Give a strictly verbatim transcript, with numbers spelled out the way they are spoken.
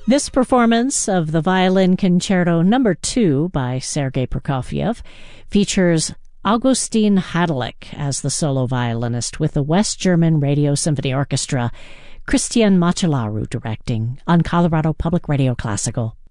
This performance of the Violin Concerto Number two by Sergei Prokofiev features Augustin Hadelich as the solo violinist with the West German Radio Symphony Orchestra, Christian Macellaro directing on Colorado Public Radio Classical.